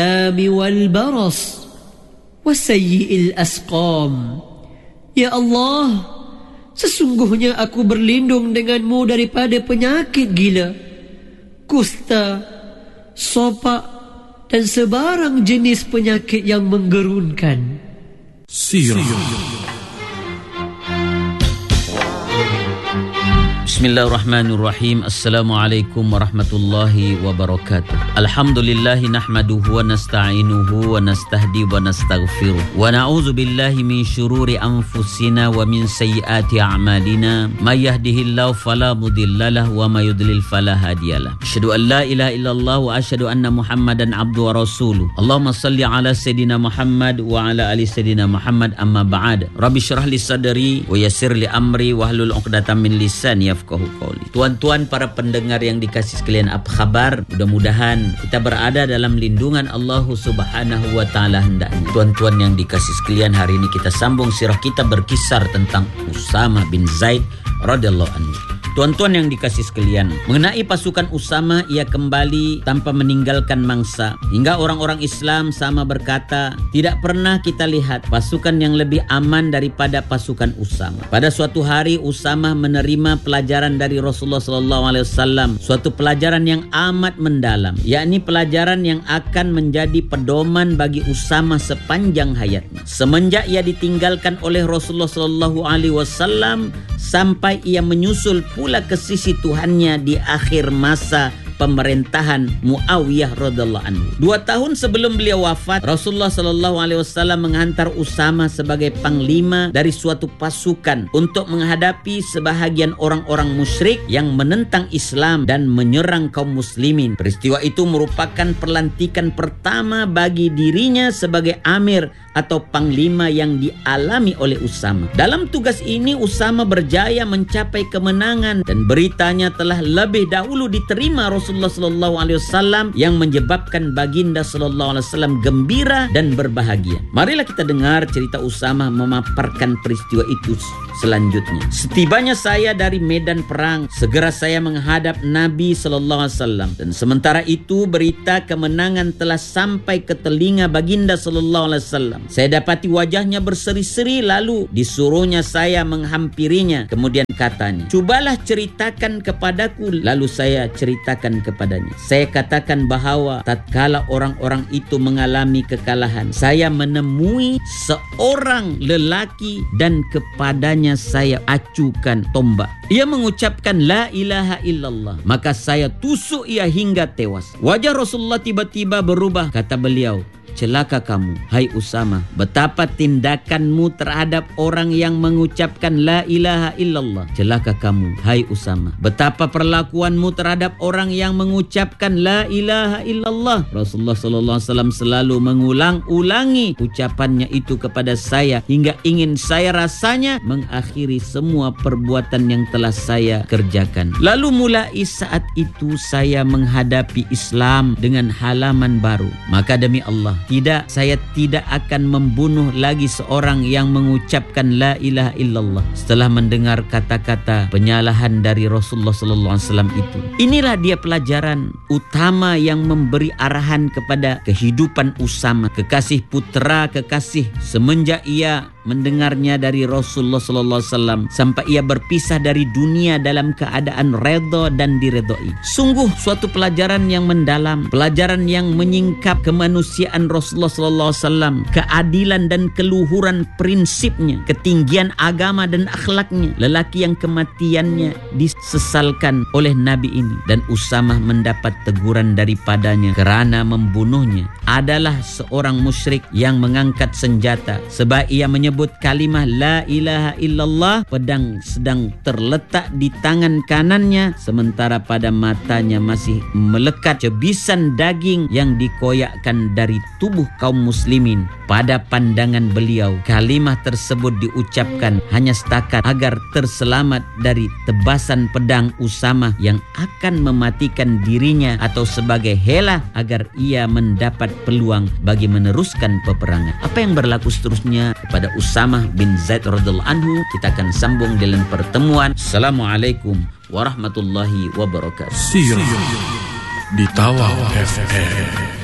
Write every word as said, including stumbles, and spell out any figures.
والبرص وسيء الأسقام. Ya Allah, sesungguhnya aku berlindung denganmu daripada penyakit gila, kusta, sopak, dan sebarang jenis penyakit yang menggerunkan. Sirah. Bismillahirrahmanirrahim. Assalamualaikum warahmatullahi wabarakatuh. Alhamdulillahi nahmaduhu wa nasta'inuhu wa nastahdi wa nastaghfiruh. Wa na'udzu billahi min syururi anfusina wa min sayyiati a'malina. May yahdihillahu fala mudhillalah wa may yudlil fala hadiyalah. Asyhadu an la ilaha illallah wa asyhadu anna Muhammadan abduhu wa rasuluh. Allahumma shalli ala sayidina Muhammad wa ala ali sayidina Muhammad, amma ba'd. Rabbi shrah li sadri wa yassir li amri wahlul 'uqdatam min lisani yafqahu. Tuan-tuan para pendengar yang dikasih sekalian, apa kabar? Mudah-mudahan kita berada dalam lindungan Allah Subhanahu wa taala hendaknya. Tuan-tuan yang dikasih sekalian, hari ini kita sambung sirah kita berkisar tentang Usama bin Zaid radhiyallahu anhu. Tuan-tuan yang dikasih sekalian, mengenai pasukan Usama, ia kembali tanpa meninggalkan mangsa. Hingga orang-orang Islam sama berkata, tidak pernah kita lihat pasukan yang lebih aman daripada pasukan Usama. Pada suatu hari Usama menerima pelajaran dari Rasulullah sallallahu alaihi wasallam, suatu pelajaran yang amat mendalam, yakni pelajaran yang akan menjadi pedoman bagi Usama sepanjang hayatnya. Semenjak ia ditinggalkan oleh Rasulullah sallallahu alaihi wasallam sampai ia menyusul pula ke sisi Tuhannya di akhir masa pemerintahan Muawiyah radhiyallahu anhu. Dua tahun sebelum beliau wafat, Rasulullah sallallahu alaihi wasallam menghantar Usama sebagai panglima dari suatu pasukan untuk menghadapi sebahagian orang-orang musyrik yang menentang Islam dan menyerang kaum muslimin. Peristiwa itu merupakan pelantikan pertama bagi dirinya sebagai amir atau panglima yang dialami oleh Usama. Dalam tugas ini Usama berjaya mencapai kemenangan dan beritanya telah lebih dahulu diterima Rasulullah sallallahu alaihi wasallam yang menyebabkan baginda sallallahu alaihi wasallam gembira dan berbahagia. Marilah kita dengar cerita Usama memaparkan peristiwa itu selanjutnya. Setibanya saya dari medan perang, segera saya menghadap Nabi sallallahu alaihi wasallam, dan sementara itu berita kemenangan telah sampai ke telinga baginda sallallahu alaihi wasallam. Saya dapati wajahnya berseri-seri, lalu disuruhnya saya menghampirinya. Kemudian katanya, "Cubalah ceritakan kepadaku." Lalu saya ceritakan kepadanya. Saya katakan bahwa tatkala orang-orang itu mengalami kekalahan, saya menemui seorang lelaki dan kepadanya saya acukan tombak. Ia mengucapkan la ilaha illallah, maka saya tusuk ia hingga tewas. Wajah Rasulullah tiba-tiba berubah. Kata beliau, "Celaka kamu, hai Usama, betapa tindakanmu terhadap orang yang mengucapkan la ilaha illallah. Celaka kamu, hai Usama, betapa perlakuanmu terhadap orang yang mengucapkan la ilaha illallah." Rasulullah sallallahu alaihi wasallam selalu mengulang-ulangi ucapannya itu kepada saya hingga ingin saya rasanya mengakhiri semua perbuatan yang telah saya kerjakan. Lalu mulai saat itu saya menghadapi Islam dengan halaman baru. Maka demi Allah, tidak, saya tidak akan membunuh lagi seorang yang mengucapkan la ilaha illallah setelah mendengar kata-kata penyalahan dari Rasulullah sallallahu alaihi wasallam itu. Inilah dia pelajaran utama yang memberi arahan kepada kehidupan Usama, kekasih putra kekasih, semenjak ia mendengarnya dari Rasulullah sallallahu alaihi wasallam sampai ia berpisah dari dunia dalam keadaan redha dan diredhoi. Sungguh suatu pelajaran yang mendalam, pelajaran yang menyingkap kemanusiaan Rasulullah sallallahu alaihi wasallam, keadilan dan keluhuran prinsipnya, ketinggian agama dan akhlaknya. Lelaki yang kematiannya disesalkan oleh Nabi ini, dan Usamah mendapat teguran daripadanya kerana membunuhnya adalah seorang musyrik yang mengangkat senjata. Sebab ia menyebut kalimah la ilaha illallah, pedang sedang terletak di tangan kanannya, sementara pada matanya masih melekat cebisan daging yang dikoyakkan dari tubuh kaum muslimin. Pada pandangan beliau, kalimah tersebut diucapkan hanya setakat agar terselamat dari tebasan pedang Usamah yang akan mematikan dirinya, atau sebagai helah agar ia mendapat peluang bagi meneruskan peperangan. Apa yang berlaku seterusnya kepada Usamah bin Zaid radhiyallahu anhu kita akan sambung dalam pertemuan. Assalamualaikum warahmatullahi wabarakatuh. Sirah di Tawau F M.